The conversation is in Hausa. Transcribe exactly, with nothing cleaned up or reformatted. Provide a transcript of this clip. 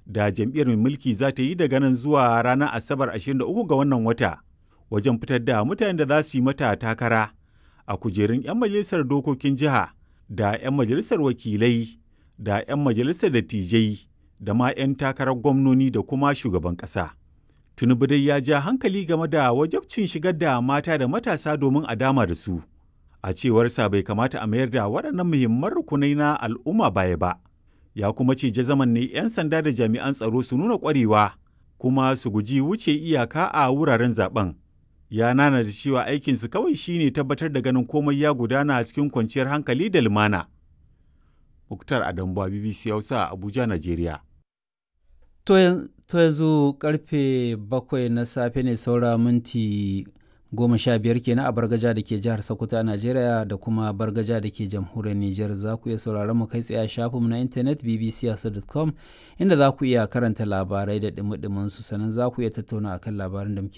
da jam'iyyar mai mulki za ta yi daga nan zuwa ranar Asabar ashirin da uku ga wannan wata wajen fitar da mutanen da za su yi mata takara a kujerun 'yan majalisar dokokin jiha da 'yan majalisar wakilai da 'yan majalisar dattijai da ma 'yan takarar gwamnoni da kuma shugaban ƙasa. Tinubu dai ya ja hankali game da wajabcin shigar da mata da matasa domin a dama da su. A cewarsa bai kamata a mayar da waɗannan muhimman rukunai na al'umma baya ba. Ya kuma ce jazaman ne 'yan sanda da jami'an tsaro su nuna ƙwarewa kuma su guji wuce iyaka a wuraren zaben. Ya nana da cewa aikinsu kawai shine tabbatar da ganin komai ya gudana cikin kwanciyar hankali da lumana. Muktar Adambuwa B B C Hausa Abuja, Najeriya. To yanzu karfe bakwai na safe ne saura minti goma sha biyar kenan a Bargaja da ke jihar Sokoto a Najeriya da kuma Bargaja da ke jamhuriyar Nijar. Za ku iya sauraron mu kai tsaye a shafinmu na intanet b b c hausa dot com inda za ku iya karanta labarai da dumi su sannan za ku iya tattauna akan labarin da muke